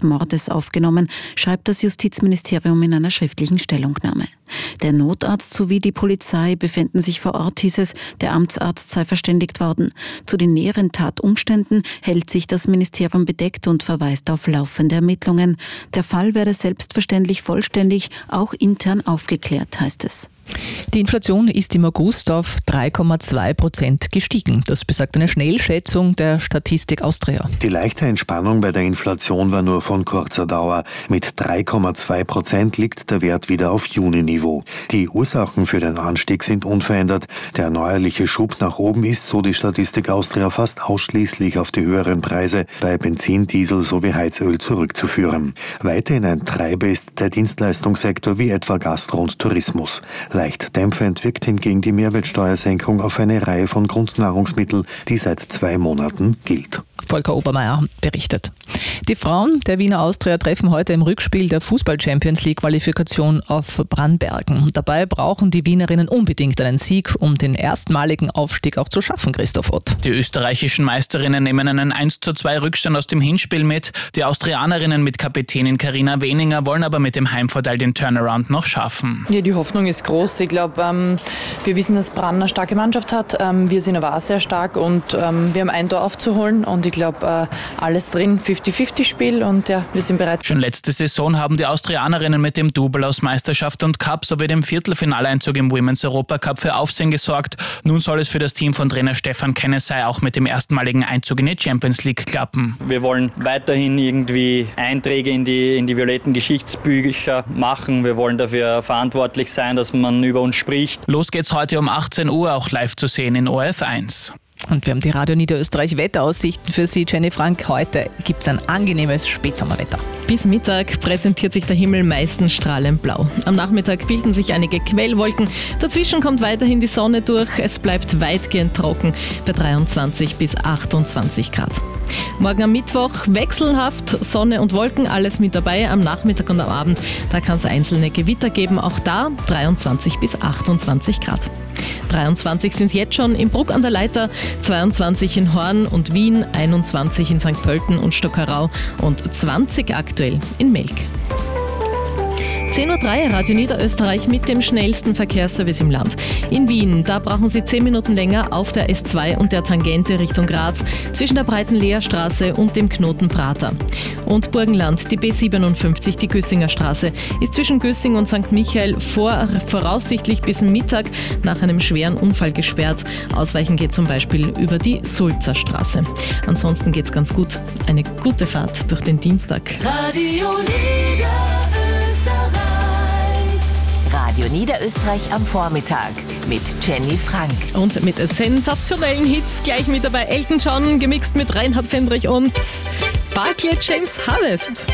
Mordes aufgenommen, schreibt das Justizministerium in einer schriftlichen Stellungnahme. Der Notarzt sowie die Polizei befinden sich vor Ort, hieß es, der Amtsarzt sei verständigt worden. Zu den näheren Tatumständen hält sich das Ministerium bedeckt und verweist auf laufende Ermittlungen. Der Fall werde selbstverständlich vollständig, auch intern aufgeklärt, heißt es. Die Inflation ist im August auf 3,2% gestiegen. Das besagt eine Schnellschätzung der Statistik Austria. Die leichte Entspannung bei der Inflation war nur von kurzer Dauer. Mit 3,2% liegt der Wert wieder auf Juni-Niveau. Die Ursachen für den Anstieg sind unverändert. Der neuerliche Schub nach oben ist, so die Statistik Austria, fast ausschließlich auf die höheren Preise bei Benzin, Diesel sowie Heizöl zurückzuführen. Weiterhin ein Treiber ist der Dienstleistungssektor wie etwa Gastro und Tourismus. Leicht dämpfend wirkt hingegen die Mehrwertsteuersenkung auf eine Reihe von Grundnahrungsmitteln, die seit 2 Monaten gilt. Volker Obermeier berichtet. Die Frauen der Wiener Austria treffen heute im Rückspiel der Fußball-Champions-League-Qualifikation auf Brannbergen. Dabei brauchen die Wienerinnen unbedingt einen Sieg, um den erstmaligen Aufstieg auch zu schaffen, Christoph Ott. Die österreichischen Meisterinnen nehmen einen 1:2 Rückstand aus dem Hinspiel mit. Die Austrianerinnen mit Kapitänin Carina Weninger wollen aber mit dem Heimvorteil den Turnaround noch schaffen. Ja, die Hoffnung ist groß. Ich glaube, wir wissen, dass Brann eine starke Mannschaft hat. Wir sind aber auch sehr stark und wir haben ein Tor aufzuholen und ich glaube, alles drin, 50-50-Spiel und ja, wir sind bereit. Schon letzte Saison haben die Austrianerinnen mit dem Double aus Meisterschaft und Cup sowie dem Viertelfinaleinzug im Women's Europacup für Aufsehen gesorgt. Nun soll es für das Team von Trainer Stefan Kennesey auch mit dem erstmaligen Einzug in die Champions League klappen. Wir wollen weiterhin irgendwie Einträge in die violetten Geschichtsbücher machen. Wir wollen dafür verantwortlich sein, dass man über uns spricht. Los geht's heute um 18 Uhr, auch live zu sehen in ORF1. Und wir haben die Radio Niederösterreich Wetteraussichten für Sie, Jenny Frank. Heute gibt es ein angenehmes Spätsommerwetter. Bis Mittag präsentiert sich der Himmel meistens strahlend blau. Am Nachmittag bilden sich einige Quellwolken. Dazwischen kommt weiterhin die Sonne durch. Es bleibt weitgehend trocken bei 23 bis 28 Grad. Morgen am Mittwoch wechselhaft, Sonne und Wolken, alles mit dabei. Am Nachmittag und am Abend, da kann es einzelne Gewitter geben. Auch da 23 bis 28 Grad. 23 sind es jetzt schon in Bruck an der Leiter, 22 in Horn und Wien, 21 in St. Pölten und Stockerau und 20 aktuell in Melk. 10:03 Uhr, Radio Niederösterreich mit dem schnellsten Verkehrsservice im Land. In Wien, da brauchen Sie 10 Minuten länger auf der S2 und der Tangente Richtung Graz zwischen der breiten Leerstraße und dem Knoten Prater. Und Burgenland, die B57, die Güssinger Straße, ist zwischen Güssing und St. Michael voraussichtlich bis Mittag nach einem schweren Unfall gesperrt. Ausweichen geht zum Beispiel über die Sulzer Straße. Ansonsten geht's ganz gut. Eine gute Fahrt durch den Dienstag. Radio Niederösterreich am Vormittag mit Jenny Frank. Und mit sensationellen Hits gleich mit dabei Elton John, gemixt mit Reinhard Fendrich und Barclay James Harvest.